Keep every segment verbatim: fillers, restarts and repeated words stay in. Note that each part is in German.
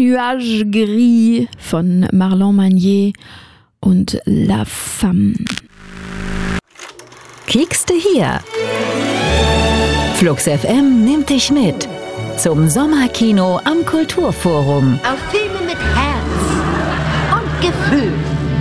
Nuage Gris von Marlon Magnier und La Femme. Kiekste hier. Flux F M nimmt dich mit zum Sommerkino am Kulturforum. Auf Filme mit Herz und Gefühl.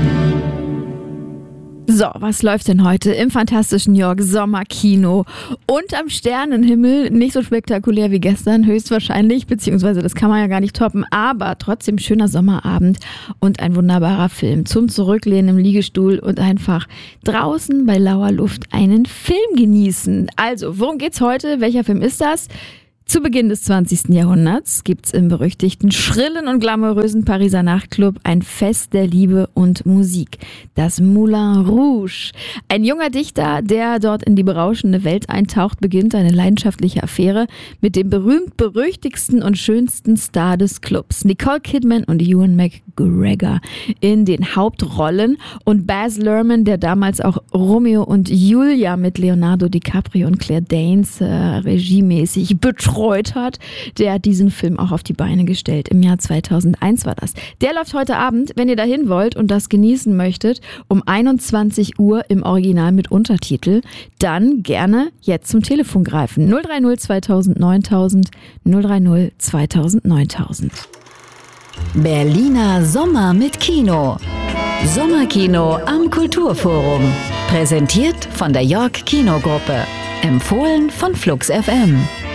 So, was läuft denn heute im fantastischen New York Sommerkino und am Sternenhimmel? Nicht so spektakulär wie gestern, höchstwahrscheinlich, beziehungsweise das kann man ja gar nicht toppen, aber trotzdem schöner Sommerabend und ein wunderbarer Film zum Zurücklehnen im Liegestuhl und einfach draußen bei lauer Luft einen Film genießen. Also, worum geht's heute? Welcher Film ist das? Zu Beginn des zwanzigsten Jahrhunderts gibt's im berüchtigten, schrillen und glamourösen Pariser Nachtclub ein Fest der Liebe und Musik. Das Moulin Rouge. Ein junger Dichter, der dort in die berauschende Welt eintaucht, beginnt eine leidenschaftliche Affäre mit dem berühmt-berüchtigsten und schönsten Star des Clubs. Nicole Kidman und Ewan McGregor in den Hauptrollen und Baz Luhrmann, der damals auch Romeo und Julia mit Leonardo DiCaprio und Claire Danes äh, regiemäßig betreut hat, der hat diesen Film auch auf die Beine gestellt. Im Jahr zweitausendeins war das. Der läuft heute Abend, wenn ihr dahin wollt und das genießen möchtet, um einundzwanzig Uhr im Original mit Untertitel. Dann gerne jetzt zum Telefon greifen. null drei null zweitausend neuntausend, null drei null zweitausend neuntausend. Berliner Sommer mit Kino. Sommerkino am Kulturforum. Präsentiert von der York Kinogruppe. Empfohlen von Flux F M.